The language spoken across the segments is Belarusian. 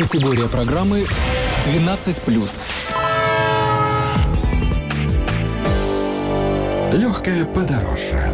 Категория программы 12+. Легкое подорожжа.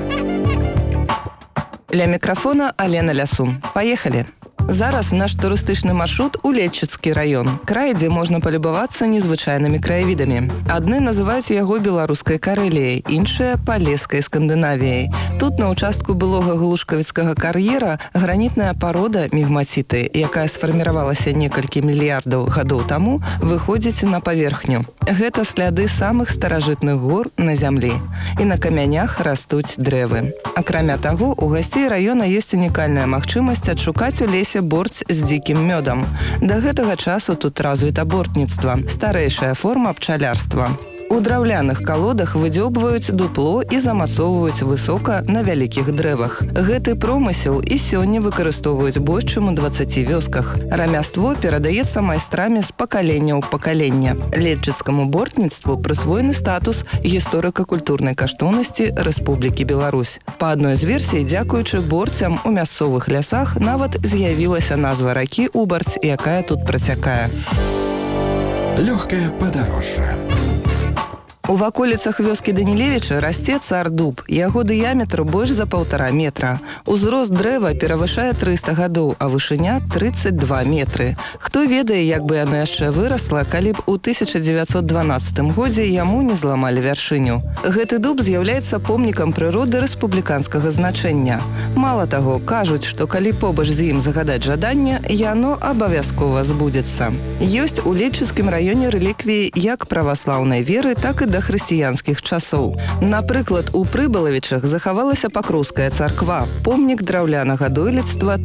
Ля мікрафона Алена Лясун. Поехали! Зараз наш турыстычны маршрут у Летчыцкі раён, край, дзе можна палюбавацца незвычайнымі краявідамі. Адны называюць яго беларускай Карэліяй, іншыя – палескай Скандынавіяй. Тут на ўчастку былога глушкавіцкага кар'ера гранітная парода мігмаціты, якая сфарміравалася некалькі мільярдаў гадоў таму, выходзіць на паверхню. Гэта сляды самых старажытных гор на зямлі. І на камянях растуць дрэвы. Акрамя таго, у гасцей раёна ёсць унікальная магчымасць адшукаць у лесе борць з дзікім мёдам. Да гэтага часу тут развіта бортніцтва, старэйшая форма пчалярства. У драўляных калодах выдзёбваюць дупло і замацоўваюць высока на вялікіх дрэвах. Гэты промысел і сёння выкарыстоўваюць больш чым у 20 вёсках. Рамяство перадаецца майстрамі з пакалення ў пакаленне. Летчыцкаму бортніцтву прысвоены статус гісторыка-культурнай каштоўнасці Рэспублікі Беларусь. Па адной з версій, дзякуючы борцям у мясцовых лясах нават з'явілася назва ракі Убарць, якая тут працякае. Легкое подорожжа. У ваколіцах вёскі Данілевіча расце цар дуб. Яго дыяметр больш за 1,5 метра. Узрост дрэва перавышае 300 гадоў, а вышыня – 32 метры. Хто ведае, як бы яно яшчэ вырасла, калі б у 1912 годзе яму не зламалі вяршыню. Гэты дуб з'яўляецца помнікам прыроды рэспубліканскага значэння. Мала таго, кажуць, што калі побач з ім загадаць жаданне, яно абавязкова збудзецца. Ёсць у Летчыцкім раёне рэліквіі як праваслаўнай веры, так і да хрысціянскіх часоў. Напрыклад, у Прыбалавічах захавалася Пакроўская царква, помнік драўлянага дойлідства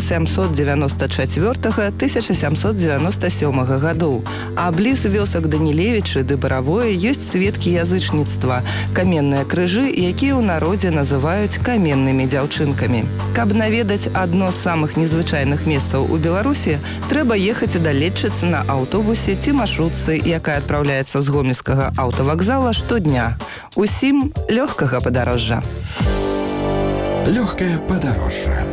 1794-1797 гадоў. А бліз вёсак Данілевічы ды Баравое ёсць сведкі язычніцтва, каменныя крыжы, якія ў народзе называюць каменнымі дзяўчынкамі. Каб наведаць адно з самых незвычайных месцаў у Беларусі, трэба ехаць да Летчыцы на аўтобусе ці маршрутцы, якая адпраўляецца з гомельскага аўтавакзала штодня. Усім лёгкага падарожжа. Легкое подорожжа.